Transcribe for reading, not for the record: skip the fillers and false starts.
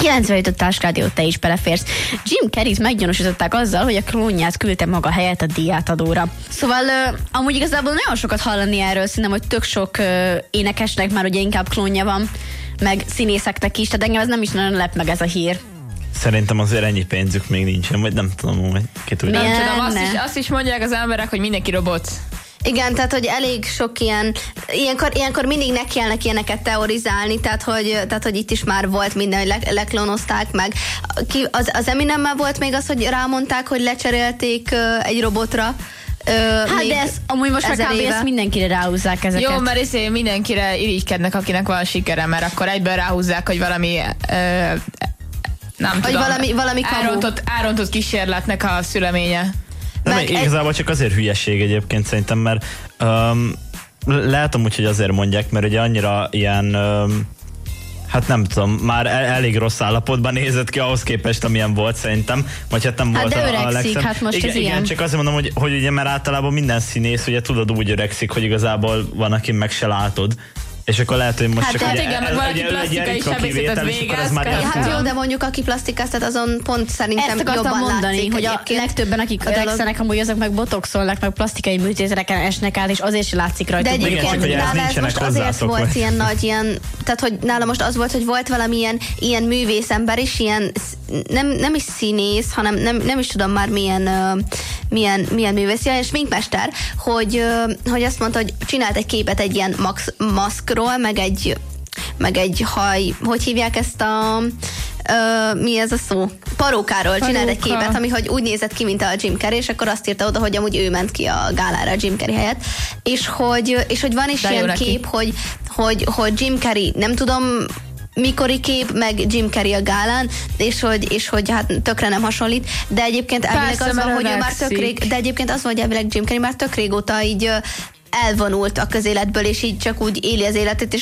95 Társrádió, te is beleférsz. Jim Carreyt meggyanúsították azzal, hogy a klónját küldte maga helyett a díjátadóra. Szóval amúgy igazából nagyon sokat hallani erről, szerintem, hogy tök sok énekesnek már ugye inkább klónja van, meg színészeknek is, tehát engem ez nem is nagyon lep meg ez a hír. Szerintem azért ennyi pénzük még nincsen, vagy nem tudom, hogy ki tudja. Nem tudom, azt is mondják az emberek, hogy mindenki robot. Igen, tehát, hogy elég sok ilyenkor mindig nekielnek ilyeneket teorizálni, tehát, hogy itt is már volt minden, hogy leklónozták meg. Az Eminemmel volt még az, hogy rámondták, hogy lecserélték egy robotra. Hát de ez amúgy most már kb. Ezt mindenkire ráhúzzák ezeket. Jó, mert mindenkire irigykednek, akinek van sikere, mert akkor egyből ráhúzzák, hogy valami nem hogy tudom, valami árontott kísérletnek a szüleménye. Nem, igazából csak azért hülyeség egyébként szerintem, mert lehet amúgy, hogy azért mondják, mert ugye annyira ilyen hát nem tudom, már elég rossz állapotban nézett ki ahhoz képest, amilyen volt szerintem, vagy hát nem volt a legszebb. Hát most igen, ez ilyen. Csak azért mondom, hogy ugye mert általában minden színész, ugye tudod, úgy öregszik, hogy igazából van, aki meg se látod. És akkor lehet, hogy most hát csak igen, meg valaki plastikai sebészetet végez. Hát jó, de mondjuk aki plastikáztat, azon pont szerintem jobban mondani, látszik, hogy a legtöbben, akik öregszenek, amúgy azok meg botoxolnak, meg plastikai műtéteken esnek át, és azért se látszik rajta. De egyébként nála ez most azért volt ilyen nagy, tehát hogy nála most az volt, hogy volt valamilyen ilyen művészember is, ilyen nem is színész, hanem nem is tudom már milyen művész, és sminkmester, hogy azt mondta, hogy csinált egy képet egy ilyen maszkról, meg egy haj, hogy hívják ezt mi ez a szó? Parókáról csinált egy képet, ami hogy úgy nézett ki, mint a Jim Carrey, és akkor azt írta oda, hogy amúgy ő ment ki a gálára a Jim Carrey helyett, és hogy van is de ilyen kép, hogy Jim Carrey, nem tudom mikori kép, meg Jim Carrey a gálán, és hogy hát tökre nem hasonlít, de egyébként elvileg az van, hogy ő már de egyébként az van, hogy elvileg Jim Carrey már tök régóta így elvonult a közéletből, és így csak úgy éli az életét, és